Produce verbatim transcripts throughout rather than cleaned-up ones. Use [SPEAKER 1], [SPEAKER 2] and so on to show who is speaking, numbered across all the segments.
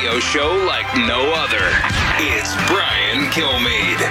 [SPEAKER 1] radio show like no other. It's Brian Kilmeade.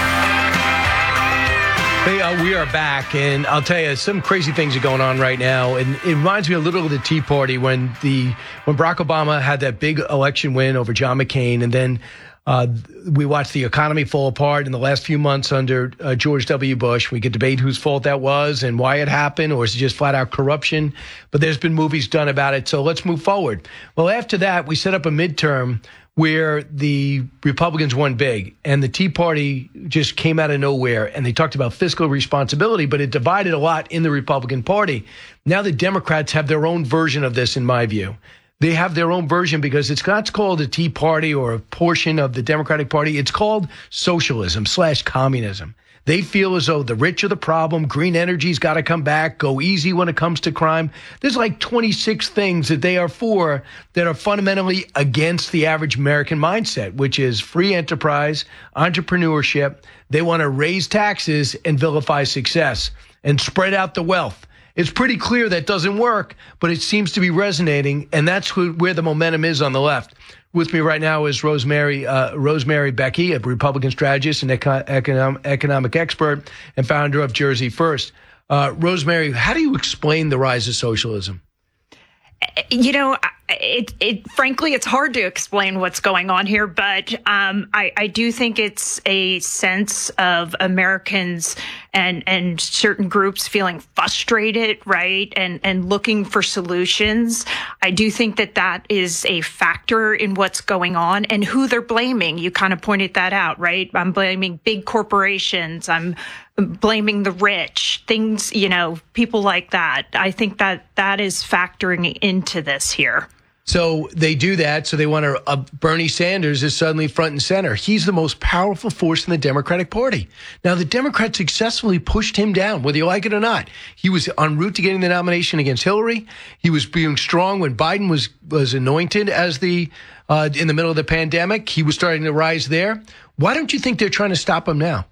[SPEAKER 2] Hey, uh, we are back, and I'll tell you, some crazy things are going on right now, and it reminds me a little of the Tea Party when the when Barack Obama had that big election win over John McCain, and then uh, we watched the economy fall apart in the last few months under uh, George W. Bush. We could debate whose fault that was and why it happened, or is it just flat-out corruption? But there's been movies done about it, so let's move forward. Well, after that, we set up a midterm where the Republicans won big, and the Tea Party just came out of nowhere, and they talked about fiscal responsibility, but it divided a lot in the Republican Party. Now the Democrats have their own version of this, in my view. They have their own version because it's not called a Tea Party or a portion of the Democratic Party. It's called socialism slash communism. They feel as though the rich are the problem, green energy's got to come back, go easy when it comes to crime. There's like twenty-six things that they are for that are fundamentally against the average American mindset, which is free enterprise, entrepreneurship. They want to raise taxes and vilify success and spread out the wealth. It's pretty clear that doesn't work, but it seems to be resonating, and that's where the momentum is on the left. With me right now is Rosemary uh, Rosemary Becky, a Republican strategist and eco- economic, economic expert and founder of Jersey First. Uh, Rosemary, how do you explain the rise of socialism?
[SPEAKER 3] You know, it, it frankly, it's hard to explain what's going on here, but um, I, I do think it's a sense of Americans and and certain groups feeling frustrated, right, and and looking for solutions. I do think that that is a factor in what's going on and who they're blaming. You kind of pointed that out, right? I'm blaming big corporations. I'm blaming the rich, things, you know, people like that. I think that that is factoring into this here.
[SPEAKER 2] So they do that. So they want to, uh, Bernie Sanders is suddenly front and center. He's the most powerful force in the Democratic Party. Now, the Democrats successfully pushed him down, whether you like it or not. He was en route to getting the nomination against Hillary. He was being strong when Biden was, was anointed as the, uh, in the middle of the pandemic. He was starting to rise there. Why don't you think they're trying to stop him now?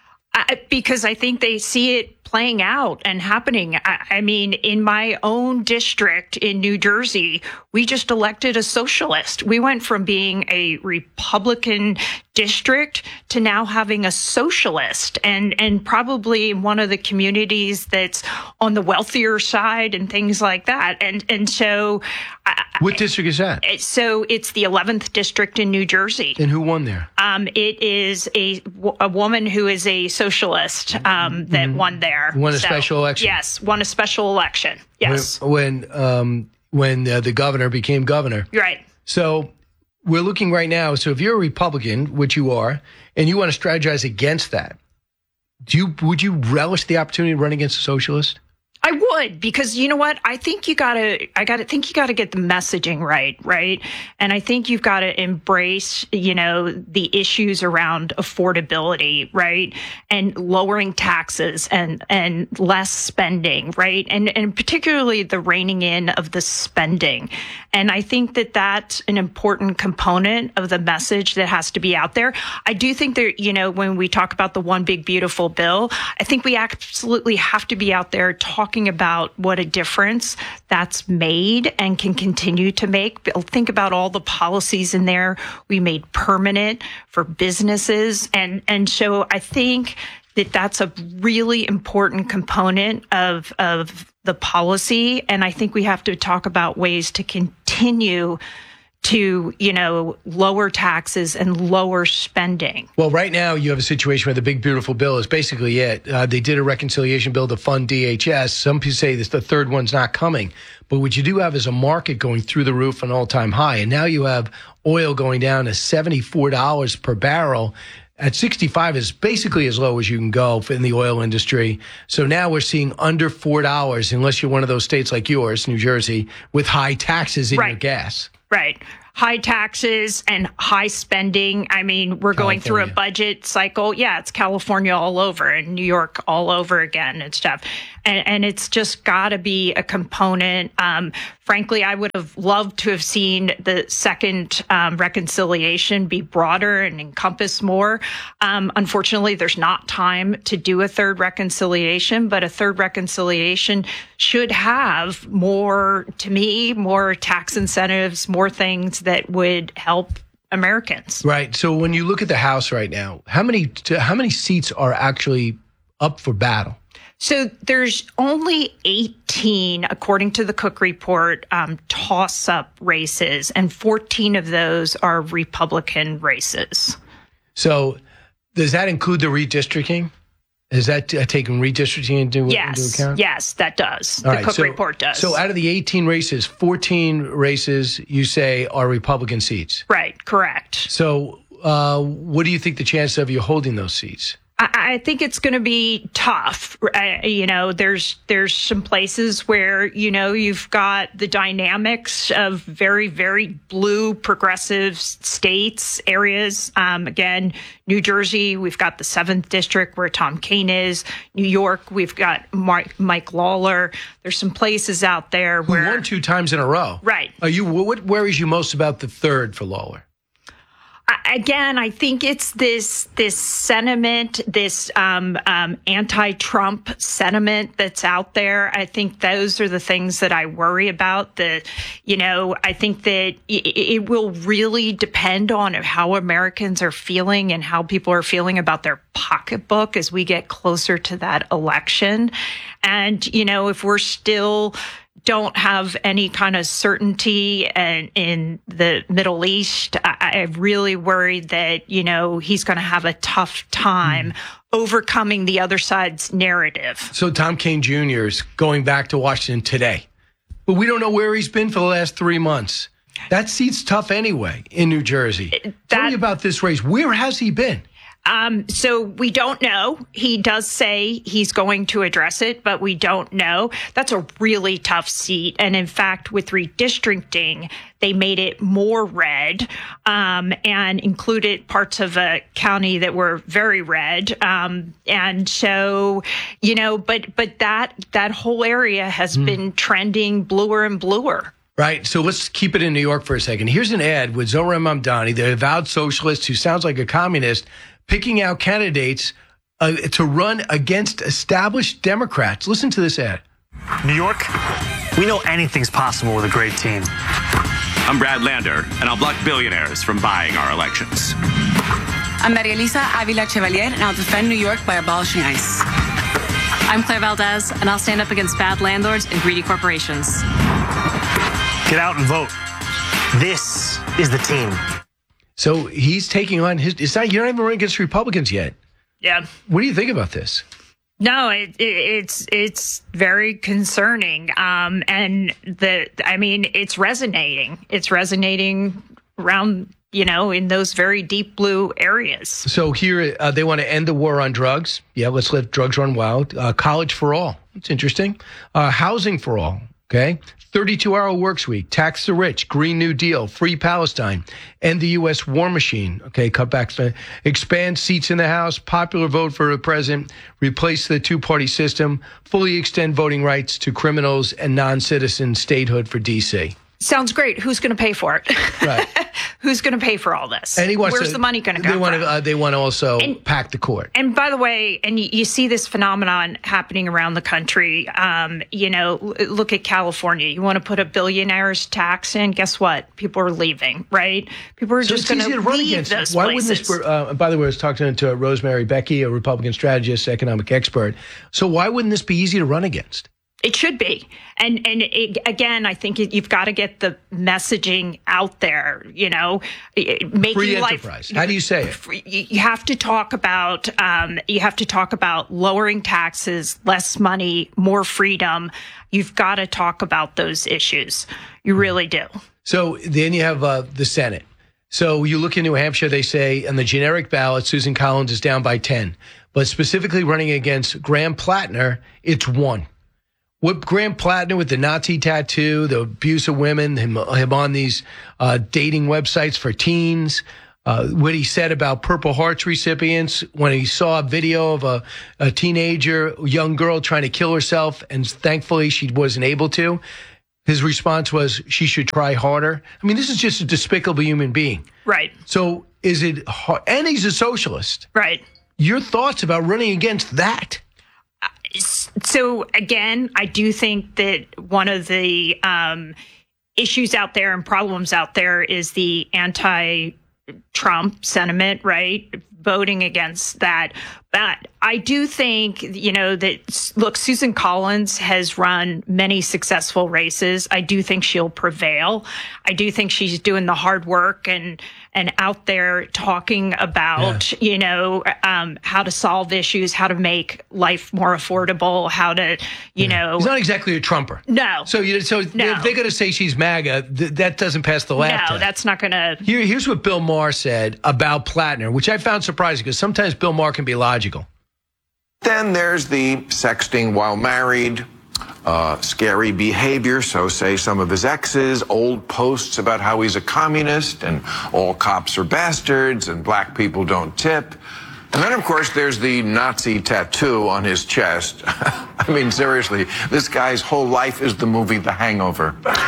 [SPEAKER 3] I, because I think they see it playing out and happening. I, I mean, in my own district in New Jersey, we just elected a socialist. We went from being a Republican district to now having a socialist, and and probably one of the communities that's on the wealthier side and things like that. And and so,
[SPEAKER 2] what district is that?
[SPEAKER 3] So it's the eleventh district in New Jersey.
[SPEAKER 2] And who won there?
[SPEAKER 3] Um, it is a a woman who is a socialist um, that mm-hmm. won there.
[SPEAKER 2] Won a
[SPEAKER 3] so,
[SPEAKER 2] special election.
[SPEAKER 3] Yes, won a special election. Yes,
[SPEAKER 2] when when, um, when uh, the governor became governor.
[SPEAKER 3] Right.
[SPEAKER 2] So we're looking right now. So if you're a Republican, which you are, and you want to strategize against that, do you would you relish the opportunity to run against a socialist?
[SPEAKER 3] I would, because you know what? I think you gotta, I gotta think you gotta get the messaging right, right? And I think you've got to embrace, you know, the issues around affordability, right? And lowering taxes and, and less spending, right? And, and particularly the reining in of the spending. And I think that that's an important component of the message that has to be out there. I do think that, you know, when we talk about the one big beautiful bill, I think we absolutely have to be out there talking about what a difference that's made and can continue to make. Think about all the policies in there we made permanent for businesses. And, and so I think that that's a really important component of, of the policy. And I think we have to talk about ways to continue to, you know, lower taxes and lower spending.
[SPEAKER 2] Well, right now you have a situation where the big beautiful bill is basically it. Uh, they did a reconciliation bill to fund D H S. Some people say this, the third one's not coming. But what you do have is a market going through the roof, an all-time high. And now you have oil going down to seventy-four dollars per barrel. At sixty-five is basically as low as you can go in the oil industry. So now we're seeing under four dollars, unless you're one of those states like yours, New Jersey, with high taxes in
[SPEAKER 3] right.
[SPEAKER 2] your gas.
[SPEAKER 3] Right. High taxes and high spending. I mean, we're going California. through a budget cycle. Yeah, it's California all over and New York all over again and stuff. And, and it's just got to be a component. Um, frankly, I would have loved to have seen the second um, reconciliation be broader and encompass more. Um, unfortunately, there's not time to do a third reconciliation, but a third reconciliation should have more, to me, more tax incentives, more things things that would help Americans.
[SPEAKER 2] Right. So when you look at the House right now, how many how many seats are actually up for battle?
[SPEAKER 3] So there's only eighteen, according to the Cook Report, um, toss-up races, and fourteen of those are Republican races.
[SPEAKER 2] So does that include the redistricting? Is that uh, taking redistricting into,
[SPEAKER 3] yes,
[SPEAKER 2] into account?
[SPEAKER 3] Yes, that does.
[SPEAKER 2] All
[SPEAKER 3] the
[SPEAKER 2] right,
[SPEAKER 3] Cook
[SPEAKER 2] so,
[SPEAKER 3] Report does.
[SPEAKER 2] So out of the eighteen races, fourteen races you say are Republican seats.
[SPEAKER 3] Right, correct.
[SPEAKER 2] So uh, what do you think the chances of you holding those seats?
[SPEAKER 3] I think it's going to be tough. Uh, you know, there's there's some places where, you know, you've got the dynamics of very, very blue progressive states, areas. Um, again, New Jersey, we've got the seventh district where Tom Kean is. New York, we've got Mike, Mike Lawler. There's some places out there where.
[SPEAKER 2] Who won two times in a row.
[SPEAKER 3] Right.
[SPEAKER 2] Are you, what worries you most about the third for Lawler?
[SPEAKER 3] Again, I think it's this this sentiment, this um, um, anti-Trump sentiment that's out there. I think those are the things that I worry about. The, you know, I think that it, it will really depend on how Americans are feeling and how people are feeling about their pocketbook as we get closer to that election. And, you know, if we're still don't have any kind of certainty and in the Middle East, I, I really worried that, you know, he's going to have a tough time mm. overcoming the other side's narrative. So
[SPEAKER 2] Tom Kean Junior is going back to Washington today, but we don't know where he's been for the last three months. That seat's tough anyway in New Jersey. That, Tell me about this race. Where has he been?
[SPEAKER 3] Um, so we don't know. He does say he's going to address it, but we don't know. That's a really tough seat. And in fact, with redistricting, they made it more red um, and included parts of a county that were very red. Um, and so, you know, but but that that whole area has mm. been trending bluer and bluer.
[SPEAKER 2] Right. So let's keep it in New York for a second. Here's an ad with Zohran Mamdani, the avowed socialist who sounds like a communist, picking out candidates uh, to run against established Democrats. Listen to this ad.
[SPEAKER 4] New York, we know anything's possible with a great team.
[SPEAKER 5] I'm Brad Lander, and I'll block billionaires from buying our elections.
[SPEAKER 6] I'm Maria Elisa Avila Chevalier, and I'll defend New York by abolishing ICE.
[SPEAKER 7] I'm Claire Valdez, and I'll stand up against bad landlords and greedy corporations.
[SPEAKER 4] Get out and vote. This is the team.
[SPEAKER 2] So he's taking on his. It's not. You're not even running against Republicans yet.
[SPEAKER 3] Yeah.
[SPEAKER 2] What do you think about this?
[SPEAKER 3] No, it, it, it's it's very concerning, um, and the I mean, it's resonating. It's resonating around, you know, in those very deep blue areas. So
[SPEAKER 2] here uh, they want to end the war on drugs. Yeah, let's let drugs run wild. Uh, college for all. It's interesting. Uh, housing for all. Okay. thirty-two hour works week, tax the rich, Green New Deal, free Palestine, end the U S war machine. Okay, cutbacks, expand seats in the House, popular vote for the president, replace the two-party system, fully extend voting rights to criminals and non-citizen statehood for D C. Sounds great. Who's going to pay for it? Right. Who's going to pay for all this? And he wants Where's to, the money going to go? They want to. Uh, they want to also and, pack the court. And by the way, and you, you see this phenomenon happening around the country. Um, you know, look at California. You want to put a billionaire's tax in? Guess what? People are leaving. Right? People are so just going to leave those Why places. Wouldn't this? Uh, by the way, I was talking to Rosemary Becky, a Republican strategist, economic expert. So why wouldn't this be easy to run against? It should be. And and it, again, I think you've got to get the messaging out there, you know, making free enterprise. Life, How do you say it? You have to talk about um, you have to talk about lowering taxes, less money, more freedom. You've got to talk about those issues. You really do. So then you have uh, the Senate. So you look in New Hampshire, they say on the generic ballot, Susan Collins is down by ten. But specifically running against Graham Plattner, it's one. What Graham Plattner with the Nazi tattoo, the abuse of women, him, him on these uh, dating websites for teens, uh, what he said about Purple Hearts recipients when he saw a video of a, a teenager, young girl trying to kill herself, and thankfully she wasn't able to. His response was, she should try harder. I mean, this is just a despicable human being. Right. So is it hard? And he's a socialist. Right. Your thoughts about running against that? So again, I do think that one of the um,
[SPEAKER 3] issues out there and problems out there is the anti-Trump sentiment, right? Voting against that. But I do think, you know, that, look, Susan Collins has run many successful races. I do think she'll prevail. I do think she's doing the hard work and and out there talking about, yeah. you know, um, how to solve issues, how to make life more affordable, how to, you yeah. know.
[SPEAKER 2] He's not exactly a Trumper.
[SPEAKER 3] No.
[SPEAKER 2] So, you so
[SPEAKER 3] no.
[SPEAKER 2] if they're going to say she's MAGA, th- that doesn't pass the laugh
[SPEAKER 3] No,
[SPEAKER 2] test.
[SPEAKER 3] that's not going to.
[SPEAKER 2] Here, here's what Bill Maher said about Plattner, which I found surprising because sometimes Bill Maher can be logical.
[SPEAKER 8] Then there's the sexting while married, uh, scary behavior, so say some of his exes, old posts about how he's a communist and all cops are bastards and black people don't tip. And then, of course, there's the Nazi tattoo on his chest. I mean, seriously, this guy's whole life is the movie The Hangover.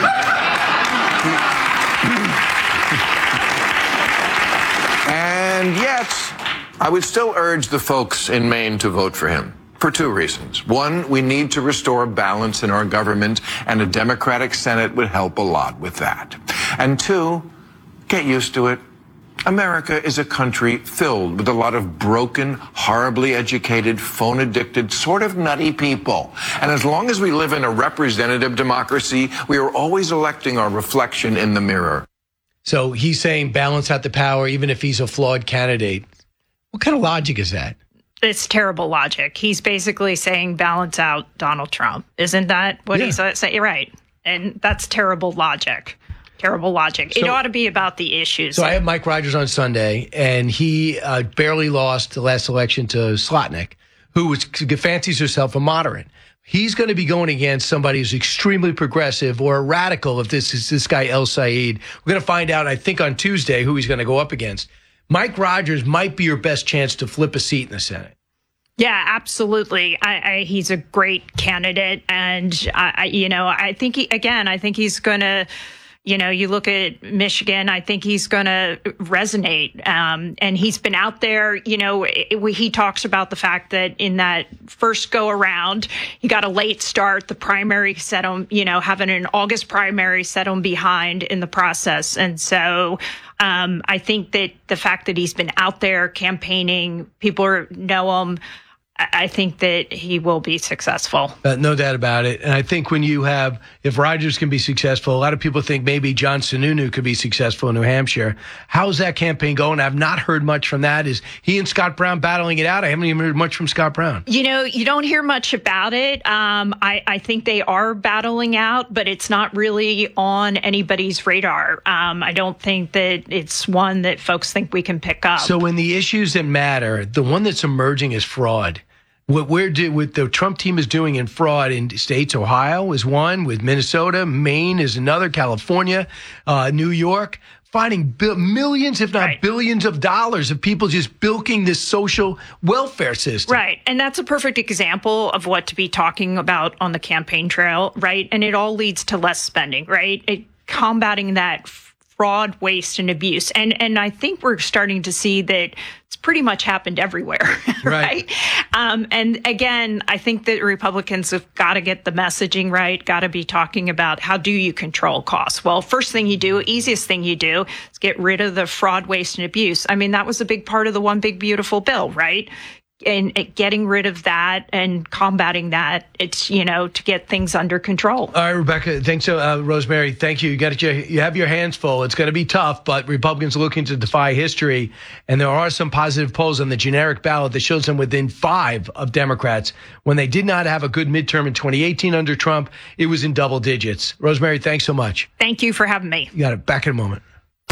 [SPEAKER 8] And yet, I would still urge the folks in Maine to vote for him for two reasons. One, we need to restore balance in our government, and a Democratic Senate would help a lot with that. And two, get used to it. America is a country filled with a lot of broken, horribly educated, phone-addicted, sort of nutty people. And as long as we live in a representative democracy, we are always electing our reflection in the mirror.
[SPEAKER 2] So he's saying balance out the power, even if he's a flawed candidate. What kind of logic is that?
[SPEAKER 3] It's terrible logic. He's basically saying balance out Donald Trump. Isn't that what
[SPEAKER 2] yeah.
[SPEAKER 3] he's saying? You're right. And that's terrible logic. Terrible logic. So, it ought to be about the issues.
[SPEAKER 2] So I have Mike Rogers on Sunday, and he uh, barely lost the last election to Slotnick, who was, fancies herself a moderate. He's going to be going against somebody who's extremely progressive or a radical if this is this guy El Said. We're going to find out, I think, on Tuesday who he's going to go up against. Mike Rogers might be your best chance to flip a seat in the Senate.
[SPEAKER 3] Yeah, absolutely. I, I, he's a great candidate. And, I, I, you know, I think, he, again, I think he's going to, you know, you look at Michigan, I think he's going to resonate. Um, and he's been out there, you know, it, he talks about the fact that in that first go around, he got a late start. The primary set him, you know, having an August primary set him behind in the process. And so um, I think that the fact that he's been out there campaigning, people are, know him. I think that he will be successful.
[SPEAKER 2] Uh, no doubt about it. And I think when you have, if Rogers can be successful, a lot of people think maybe John Sununu could be successful in New Hampshire. How's that campaign going? I've not heard much from that. Is he and Scott Brown battling it out? I haven't even heard much from Scott Brown.
[SPEAKER 3] You know, you don't hear much about it. Um, I, I think they are battling out, but it's not really on anybody's radar. Um, I don't think that it's one that folks think we can pick up.
[SPEAKER 2] So in the issues that matter, the one that's emerging is fraud. What we're do, what the Trump team is doing in fraud in states, Ohio is one, with Minnesota, Maine is another, California, uh, New York, finding bi- millions, if not
[SPEAKER 3] right.
[SPEAKER 2] billions of dollars of people just bilking this social welfare system.
[SPEAKER 3] Right. And that's a perfect example of what to be talking about on the campaign trail, right? And it all leads to less spending, right? It, combating that fraud, waste, and abuse. And and I think we're starting to see that it's pretty much happened everywhere, right? right? Um, and again, I think that Republicans have got to get the messaging right, got to be talking about how do you control costs? Well, first thing you do, easiest thing you do is get rid of the fraud, waste, and abuse. I mean, that was a big part of the One Big Beautiful Bill, right? And getting rid of that and combating that, it's, you know, to get things under control.
[SPEAKER 2] All right, Rebecca, thanks, uh, Rosemary. Thank you. You got your, you have your hands full. It's going to be tough, but Republicans are looking to defy history. And there are some positive polls on the generic ballot that shows them within five of Democrats. When they did not have a good midterm in twenty eighteen under Trump, it was in double digits. Rosemary, thanks so much.
[SPEAKER 3] Thank you for having me.
[SPEAKER 2] You got it. Back in a moment.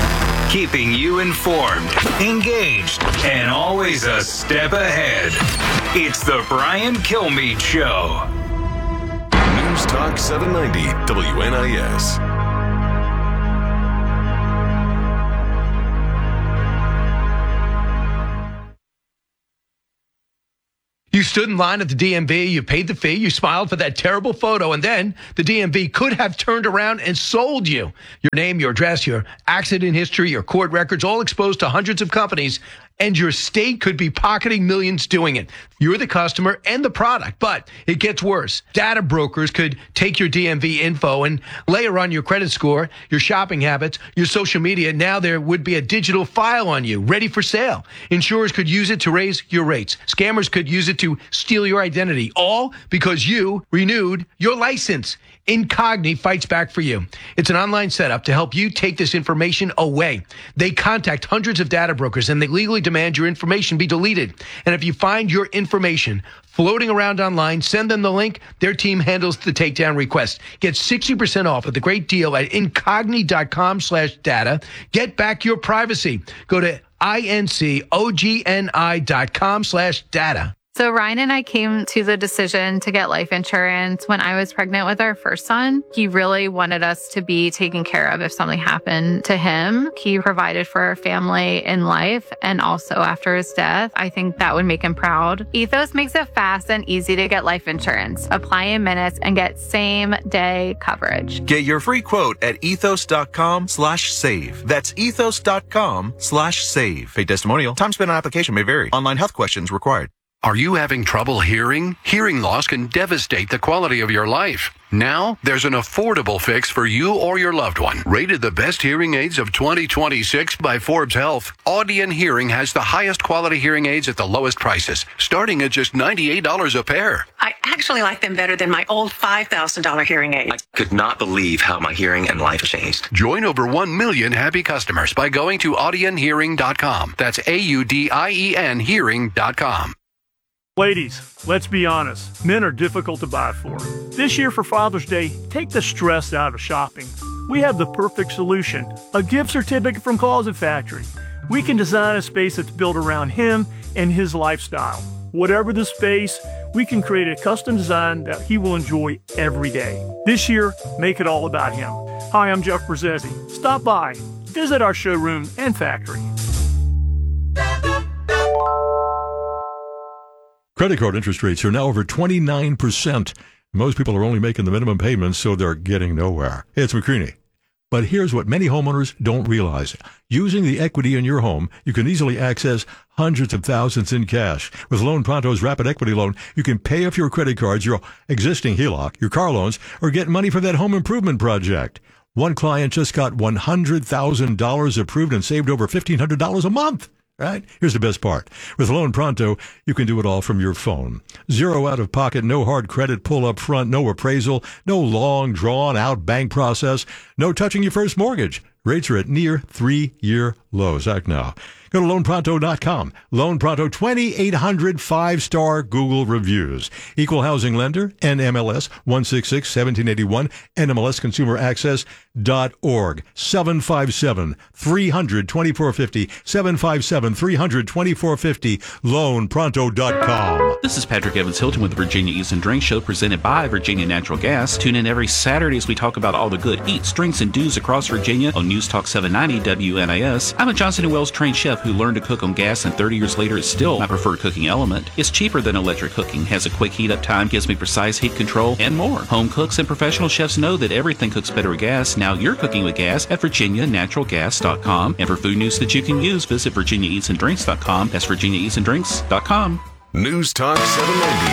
[SPEAKER 1] Keeping you informed, engaged, and always a step ahead. It's the Brian Kilmeade Show.
[SPEAKER 9] News Talk seven ninety W N I S.
[SPEAKER 2] You stood in line at the D M V, you paid the fee, you smiled for that terrible photo, and then the D M V could have turned around and sold you. Your name, your address, your accident history, your court records, all exposed to hundreds of companies, and your state could be pocketing millions doing it. You're the customer and the product, but it gets worse. Data brokers could take your D M V info and layer on your credit score, your shopping habits, your social media. Now there would be a digital file on you, ready for sale. Insurers could use it to raise your rates. Scammers could use it to steal your identity, all because you renewed your license. Incogni fights back for you. It's an online setup to help you take this information away. They contact hundreds of data brokers and they legally demand your information be deleted. And if you find your information floating around online, send them the link. Their team handles the takedown request. Get sixty percent off with a great deal at incogni.com slash data. Get back your privacy. Go to I-N-C-O-G-N-I dot com slash data.
[SPEAKER 10] So Ryan and I came to the decision to get life insurance when I was pregnant with our first son. He really wanted us to be taken care of if something happened to him. He provided for our family in life and also after his death. I think that would make him proud. Ethos makes it fast and easy to get life insurance. Apply in minutes and get same day coverage.
[SPEAKER 11] Get your free quote at ethos.com slash save. That's ethos.com slash save. Paid testimonial. Time spent on application may vary. Online health questions required.
[SPEAKER 12] Are you having trouble hearing? Hearing loss can devastate the quality of your life. Now, there's an affordable fix for you or your loved one. Rated the best hearing aids of twenty twenty-six by Forbes Health, Audion Hearing has the highest quality hearing aids at the lowest prices, starting at just ninety-eight dollars a pair.
[SPEAKER 13] I actually like them better than my old five thousand dollars hearing aid.
[SPEAKER 14] I could not believe how my hearing and life changed.
[SPEAKER 12] Join over one million happy customers by going to audion hearing dot com. That's A U D I E N hearing dot com.
[SPEAKER 15] Ladies, let's be honest. Men are difficult to buy for. This year for Father's Day, take the stress out of shopping. We have the perfect solution, a gift certificate from Closet Factory. We can design a space that's built around him and his lifestyle. Whatever the space, we can create a custom design that he will enjoy every day. This year, make it all about him. Hi, I'm Jeff Brzezzi. Stop by, visit our showroom and factory.
[SPEAKER 16] Credit card interest rates are now over twenty-nine percent. Most people are only making the minimum payments, so they're getting nowhere. Hey, it's McCreaney. But here's what many homeowners don't realize. Using the equity in your home, you can easily access hundreds of thousands in cash. With Loan Pronto's Rapid Equity Loan, you can pay off your credit cards, your existing H E L O C, your car loans, or get money for that home improvement project. One client just got one hundred thousand dollars approved and saved over fifteen hundred dollars a month. Right? Here's the best part. With Loan Pronto, you can do it all from your phone. Zero out of pocket, no hard credit pull up front, no appraisal, no long drawn out bank process, no touching your first mortgage. Rates are at near three-year lows. Act now. Go to loan pronto dot com. Loan Pronto, twenty-eight hundred five-star Google reviews. Equal housing lender, N M L S one six six one seven eight one, N M L S consumer access dot org. seven five seven, three hundred, twenty-four fifty, seven five seven, three hundred, twenty-four fifty, loan pronto dot com.
[SPEAKER 17] This is Patrick Evans Hilton with the Virginia Eats and Drinks Show presented by Virginia Natural Gas. Tune in every Saturday as we talk about all the good eats, drinks, and do's across Virginia on News Talk seven ninety W N I S. I'm a Johnson and Wells trained chef who learned to cook on gas, and thirty years later is still my preferred cooking element. It's cheaper than electric cooking, has a quick heat up time, gives me precise heat control, and more. Home cooks and professional chefs know that everything cooks better with gas. Now you're cooking with gas at virginia natural gas dot com. And for food news that you can use, visit virginia eats and drinks dot com. That's virginia eats and drinks dot com.
[SPEAKER 9] News Talk seven ninety